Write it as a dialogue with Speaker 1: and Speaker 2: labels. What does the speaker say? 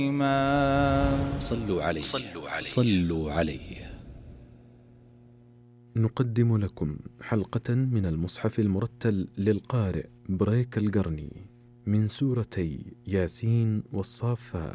Speaker 1: صلوا عليه صلوا عليه.
Speaker 2: نقدم لكم حلقة من المصحف المرتل للقارئ بريك القرني من سورتي ياسين والصافات.